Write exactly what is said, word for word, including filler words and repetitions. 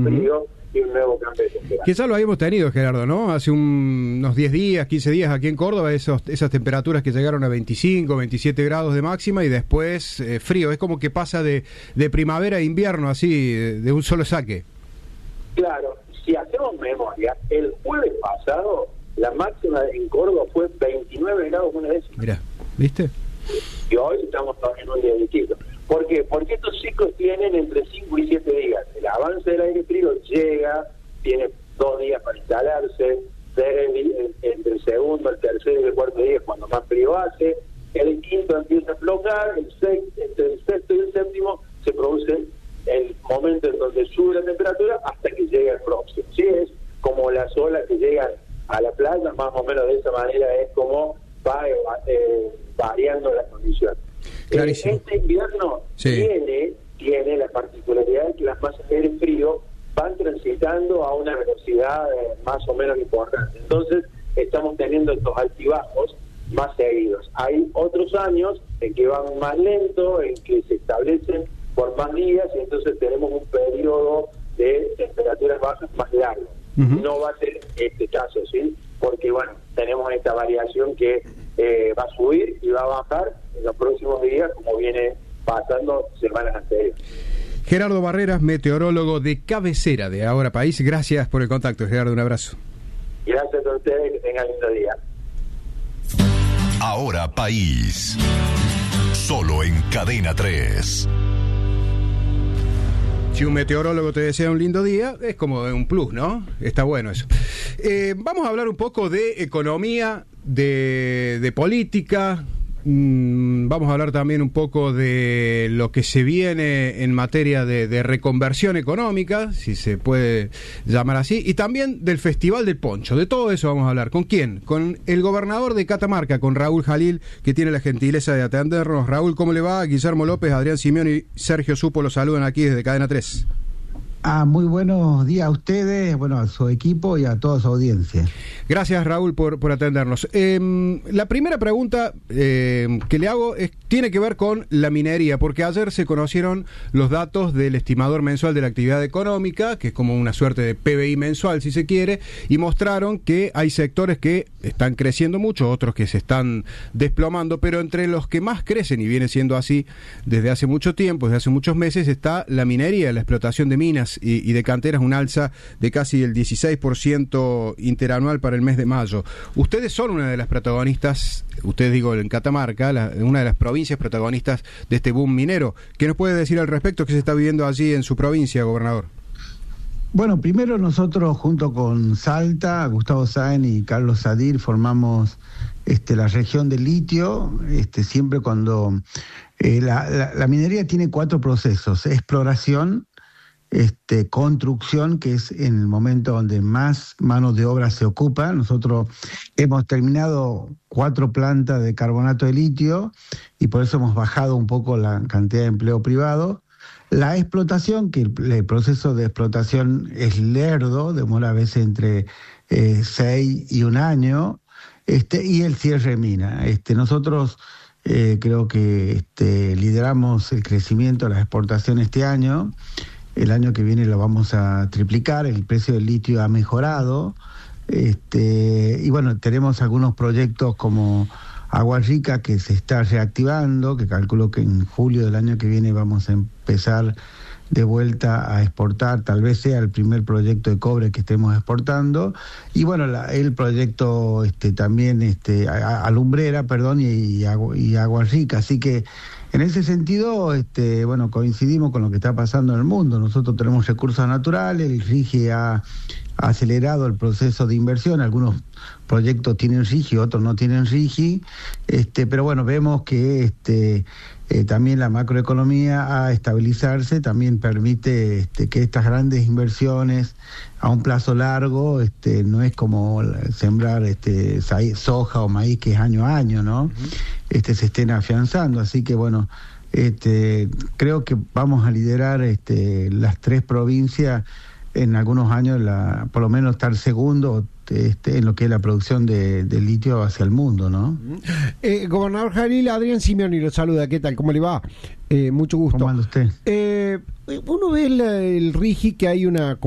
frío y un nuevo cambio de temperatura. Que ya lo habíamos tenido, Gerardo, ¿no? Hace un, unos diez días, quince días aquí en Córdoba, esos, esas temperaturas que llegaron a veinticinco, veintisiete grados de máxima y después eh, frío. Es como que pasa de, de primavera a invierno, así, de, de un solo saque. Claro, si hacemos memoria, el jueves pasado la máxima en Córdoba fue veintinueve grados una décima. Mirá, ¿viste? Y hoy estamos todavía en un día distinto. ¿Por qué? Porque estos ciclos tienen entre cinco y siete días. El avance del aire frío llega, tiene dos días para instalarse, entre el segundo, el tercero y el cuarto día es cuando más frío hace, el quinto empieza a aflojar, el sexto, entre el sexto y el séptimo se produce el momento en donde sube la temperatura hasta que llega el próximo. ¿Sí? Es como las olas que llegan a la playa, más o menos de esa manera es como va eh, variando la condición. Clarísimo. Eh, este invierno sí. tiene, tiene la particularidad de que las masas de aire frío van transitando a una velocidad eh, más o menos importante. Entonces estamos teniendo estos altibajos más seguidos. Hay otros años en que van más lento, en que se establecen por más días y entonces tenemos un periodo de temperaturas bajas más largo. Uh-huh. No va a ser este caso, ¿sí? Porque, bueno, tenemos esta variación que eh, va a subir y va a bajar en los próximos días, como viene pasando semanas anteriores. Gerardo Barreras, meteorólogo de cabecera de Ahora País. Gracias por el contacto, Gerardo. Un abrazo. Gracias a ustedes, que tengan lindo día. Ahora País. Solo en Cadena tres. Si un meteorólogo te desea un lindo día, es como un plus, ¿no? Está bueno eso. Eh, vamos a hablar un poco de economía, de, de política. Mm, vamos a hablar también un poco de lo que se viene en materia de, de reconversión económica, si se puede llamar así, y también del Festival del Poncho. De todo eso vamos a hablar. ¿Con quién? Con el gobernador de Catamarca, con Raúl Jalil, que tiene la gentileza de atendernos. Raúl, ¿cómo le va? Guillermo López, Adrián Simeón y Sergio Supo los saludan aquí desde Cadena tres. Ah, muy buenos días a ustedes, bueno, a su equipo y a toda su audiencia. Gracias, Raúl, por, por atendernos. Eh, la primera pregunta eh, que le hago es, tiene que ver con la minería, porque ayer se conocieron los datos del estimador mensual de la actividad económica, que es como una suerte de P B I mensual, si se quiere, y mostraron que hay sectores que están creciendo mucho, otros que se están desplomando, pero entre los que más crecen, y viene siendo así desde hace mucho tiempo, desde hace muchos meses, está la minería, la explotación de minas y, y de canteras, un alza de casi el dieciséis por ciento interanual para el mes de mayo. Ustedes son una de las protagonistas, ustedes digo en Catamarca, la, una de las provincias protagonistas de este boom minero. ¿Qué nos puede decir al respecto? ¿Qué se está viviendo allí en su provincia, gobernador? Bueno, primero nosotros junto con Salta, Gustavo Sáenz y Carlos Sadir formamos este, la región del litio, este, siempre cuando eh, la, la, la minería tiene cuatro procesos: exploración, Este, construcción, que es en el momento donde más mano de obra se ocupa. Nosotros hemos terminado cuatro plantas de carbonato de litio y por eso hemos bajado un poco la cantidad de empleo privado. La explotación, que el, el proceso de explotación es lerdo, demora a veces entre eh, seis y un año, este, y el cierre de mina. Este, nosotros eh, creo que este, lideramos el crecimiento de las exportaciones este año. El año que viene lo vamos a triplicar, el precio del litio ha mejorado, este, y bueno, tenemos algunos proyectos como Agua Rica que se está reactivando, que calculo que en julio del año que viene vamos a empezar de vuelta a exportar, tal vez sea el primer proyecto de cobre que estemos exportando, y bueno, la, el proyecto este, también este, a, a Lumbrera, perdón, y, y, agua, y Agua Rica, así que en ese sentido, este, bueno, coincidimos con lo que está pasando en el mundo. Nosotros tenemos recursos naturales, el RIGI ha, ha acelerado el proceso de inversión, algunos proyectos tienen RIGI, otros no tienen RIGI, este, pero bueno, vemos que este, eh, también la macroeconomía a estabilizarse también permite este, que estas grandes inversiones a un plazo largo, este, no es como sembrar este, soja o maíz que es año a año, ¿no? Uh-huh. Este, se estén afianzando, así que bueno, este, creo que vamos a liderar este, las tres provincias en algunos años, la, por lo menos estar segundo este, en lo que es la producción de, de litio hacia el mundo, ¿no? Eh, gobernador Jalil, Adrián Simeón lo saluda, ¿qué tal? ¿Cómo le va? Eh, mucho gusto. ¿Cómo anda usted? Eh, uno ve el, el RIGI que hay una